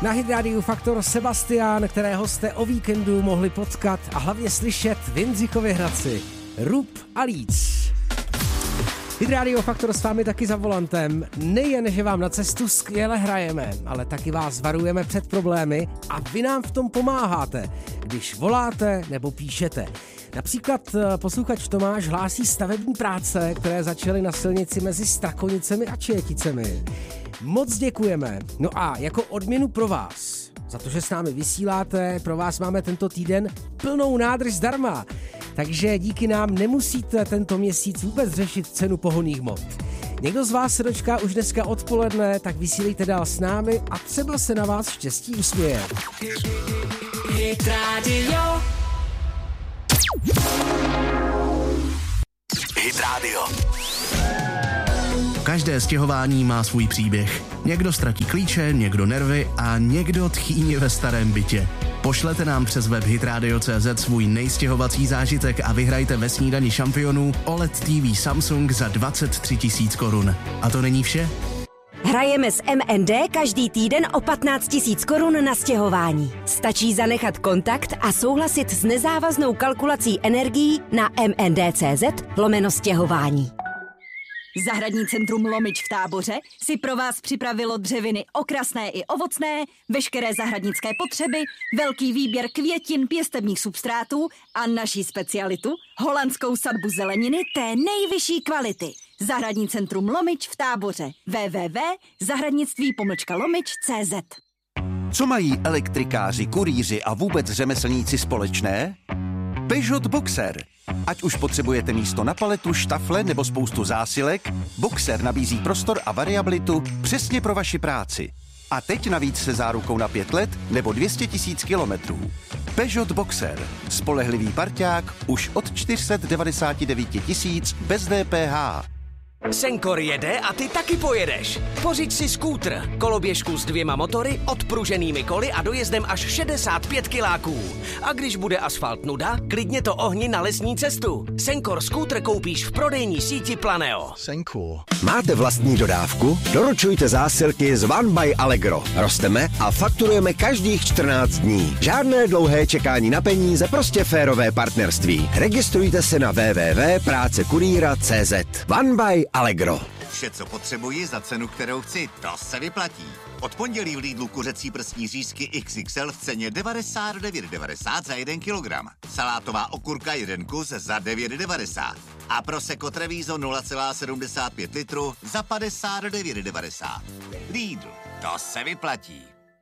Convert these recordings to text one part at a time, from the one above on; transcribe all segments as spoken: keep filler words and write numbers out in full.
Na Hydrádiu Faktor Sebastián, kterého jste o víkendu mohli potkat a hlavně slyšet v Jindřichově Hradci. Rub a Líc. Hydrádiu Faktor s vámi taky za volantem. Nejen, že vám na cestu skvěle hrajeme, ale taky vás varujeme před problémy a vy nám v tom pomáháte, když voláte nebo píšete. Například posluchač Tomáš hlásí stavební práce, které začaly na silnici mezi Strakonicemi a Čijeticemi. Moc děkujeme. No a jako odměnu pro vás, za to, že s námi vysíláte, pro vás máme tento týden plnou nádrž zdarma. Takže díky nám nemusíte tento měsíc vůbec řešit cenu pohonných hmot. Někdo z vás se dočká už dneska odpoledne, tak vysílejte dál s námi a třeba se na vás štěstí usměje. Hit Radio. Hit Radio. Každé stěhování má svůj příběh. Někdo ztratí klíče, někdo nervy a někdo tchýně ve starém bytě. Pošlete nám přes web hitradio tečka cz svůj nejstěhovací zážitek a vyhrajte ve snídani šampionů O L E D T V Samsung za dvacet tři tisíc korun. A to není vše? Hrajeme s M N D každý týden o patnáct tisíc korun na stěhování. Stačí zanechat kontakt a souhlasit s nezávaznou kalkulací energií na mnd.cz lomeno stěhování. Zahradní centrum Lomič v Táboře si pro vás připravilo dřeviny okrasné i ovocné, veškeré zahradnické potřeby, velký výběr květin, pěstebních substrátů a naší specialitu, holandskou sadbu zeleniny té nejvyšší kvality. Zahradní centrum Lomič v Táboře. w w w tečka zahradnictví pomlčka lomič tečka cz. Co mají elektrikáři, kurýři a vůbec řemeslníci společné? Peugeot Boxer. Ať už potřebujete místo na paletu, štafle nebo spoustu zásilek, Boxer nabízí prostor a variabilitu přesně pro vaši práci. A teď navíc se zárukou na pět let nebo dvě stě tisíc kilometrů. Peugeot Boxer. Spolehlivý parťák už od čtyři sta devadesát devět tisíc bez D P H. Senkor jede a ty taky pojedeš. Pořiď si skútr, koloběžku s dvěma motory, odpruženými koly a dojezdem až šedesát pět kiláků. A když bude asfalt nuda, klidně to ohni na lesní cestu. Senkor skútr koupíš v prodejní síti Planeo. Senkor. Máte vlastní dodávku? Doručujte zásilky z One by Allegro. Rosteme a fakturujeme každých čtrnáct dní. Žádné dlouhé čekání na peníze, prostě férové partnerství. Registrujte se na w w w tečka práce kurýra tečka cz. One by Allegro. Vše, co potřebuji za cenu, kterou chci, to se vyplatí. Od pondělí v Lidlu kuřecí prsní řízky X X L v ceně devadesát devět devadesát za jeden kilogram. Salátová okurka jeden kus za devět devadesát. A Prosecco Treviso nula celá sedmdesát pět litru za padesát devět devadesát. Lidl, to se vyplatí.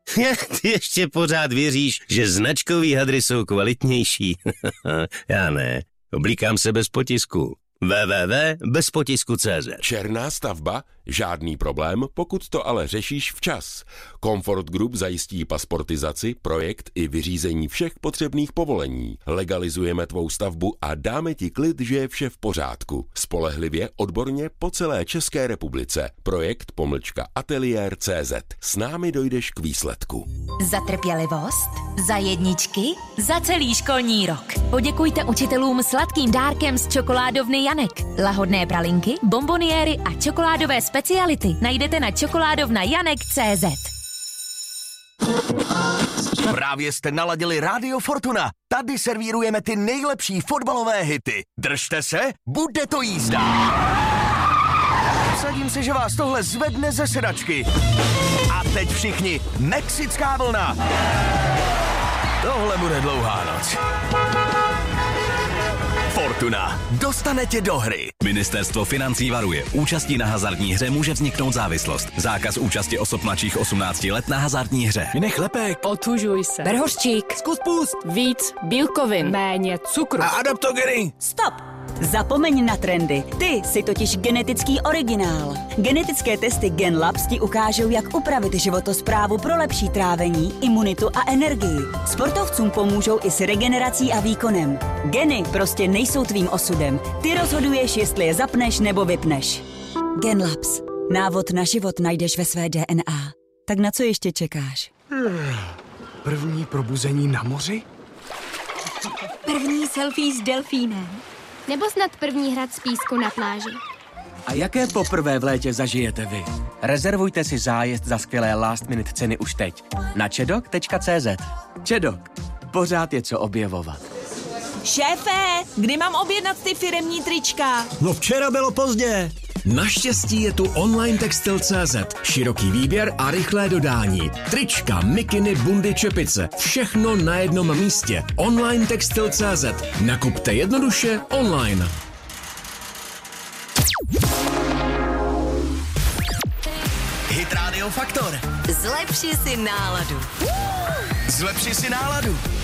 Ty ještě pořád věříš, že značkový hadry jsou kvalitnější? Já ne. Oblíkám se bez potisku. w w w tečka bez potisku tečka cz. Černá stavba? Žádný problém, pokud to ale řešíš včas. Comfort Group zajistí pasportizaci, projekt i vyřízení všech potřebných povolení. Legalizujeme tvou stavbu a dáme ti klid, že je vše v pořádku. Spolehlivě, odborně po celé České republice. Projekt pomlčka ateliér tečka cz. S námi dojdeš k výsledku. Za trpělivost, za jedničky, za celý školní rok. Poděkujte učitelům sladkým dárkem z čokoládovny Janek. Lahodné pralinky, bomboniéry a čokoládové speciality najdete na čokoládovna janek tečka cz. Právě jste naladili Rádio Fortuna. Tady servírujeme ty nejlepší fotbalové hity. Držte se, bude to jízda. Vsadím se, že vás tohle zvedne ze sedačky. A teď všichni, mexická vlna. Tohle bude dlouhá noc. Fortuna. Dostane tě do hry. Ministerstvo financí varuje. Účastí na hazardní hře může vzniknout závislost. Zákaz účasti osob mladších osmnácti let na hazardní hře. Nech lepek. Otužuj se. Ber hořčík. Zkus pust. Víc bílkovin. Méně cukru. A adaptogery. Stop! Zapomeň na trendy. Ty jsi totiž genetický originál. Genetické testy GenLabs ti ukážou, jak upravit životosprávu pro lepší trávení, imunitu a energii. Sportovcům pomůžou i s regenerací a výkonem. Geny prostě nejsou tvým osudem. Ty rozhoduješ, jestli je zapneš nebo vypneš. GenLabs. Návod na život najdeš ve své D N A. Tak na co ještě čekáš? První probuzení na moři? První selfie s delfínem. Nebo snad první hrad z písku na pláži. A jaké poprvé v létě zažijete vy? Rezervujte si zájezd za skvělé last minute ceny už teď na čedok tečka cé zet. Čedok. Pořád je co objevovat. Šéfe, kdy mám objednat ty firemní trička? No včera bylo pozdě. Naštěstí je tu online textil tečka cé zet. Široký výběr a rychlé dodání. Trička, mikiny, bundy, čepice. Všechno na jednom místě. online textil tečka cé zet. Nakupte jednoduše online. Hit Radio Faktor. Zlepši si náladu. Zlepši si náladu.